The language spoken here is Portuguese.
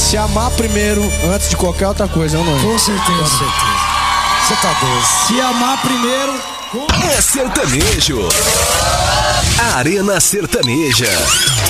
Se amar primeiro, antes de qualquer outra coisa, é ou não é? Com certeza. Com certeza. Você tá doido. Se amar primeiro. É sertanejo. Arena Sertaneja.